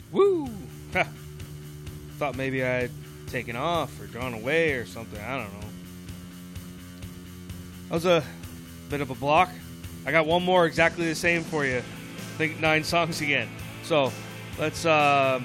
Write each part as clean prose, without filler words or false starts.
Woo! Ha. Thought maybe I had taken off or gone away or something. I don't know. That was a bit of a block. I got one more exactly the same for you. I think 9 songs again. So let's go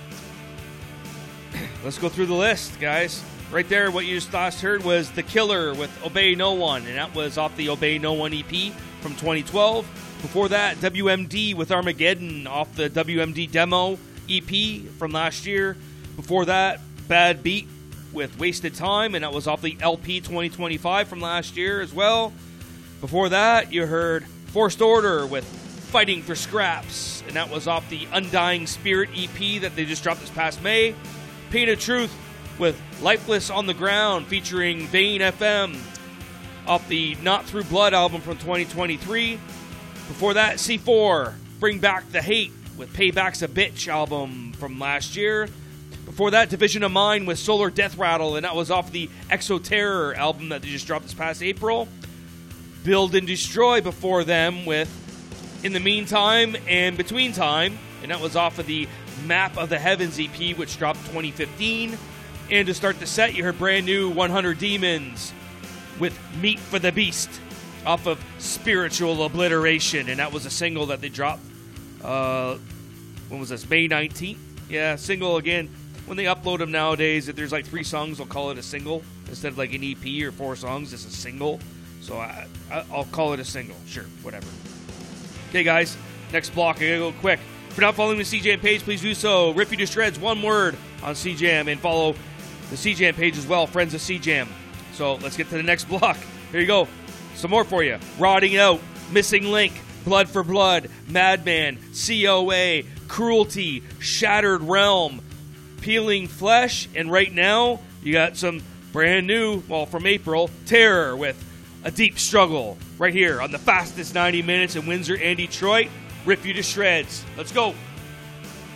through the list, guys. Right there, what you just last heard was The Killer with Obey No One, and that was off the Obey No One EP from 2012. Before that, WMD with Armageddon off the WMD Demo EP from last year. Before that, Bad Beat with Wasted Time, and that was off the LP 2025 from last year as well. Before that, you heard Forced Order with Fighting for Scraps, and that was off the Undying Spirit EP that they just dropped this past May. Pain of Truth with Lifeless on the Ground featuring Vane FM off the Not Through Blood album from 2023. Before that, C4, Bring Back the Hate with Payback's a Bitch album from last year. Before that, Division of Mind with Solar Death Rattle, and that was off the Exoterror album that they just dropped this past April. Build and Destroy before them with In the Meantime and Between Time, and that was off of the Map of the Heavens EP, which dropped 2015. And to start the set, you heard brand new 100 Demons with Meat for the Beast off of Spiritual Obliteration, and that was a single that they dropped, when was this, May 19th? Yeah, single again. When they upload them nowadays, if there's like 3 songs, they'll call it a single. Instead of like an EP or 4 songs, it's a single. So I'll call it a single. Sure, whatever. Okay, guys, next block. I gotta go quick. If you're not following the CJAM page, please do so. Rip You to Shreds, one word on CJAM, and follow the CJAM page as well, Friends of CJAM. So let's get to the next block. Here you go. Some more for you. Rotting Out, Missing Link, Blood for Blood, Madman, COA, Cruelty, Shattered Realm, Peeling Flesh, and right now you got some brand new, well, from April, Terror with A Deep Struggle right here on the fastest 90 minutes in Windsor and Detroit. Rip You to Shreds. Let's go.